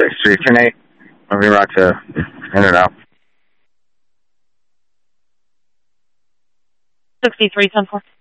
Street. 10-8. Moving right to in and out. 63, 10-4.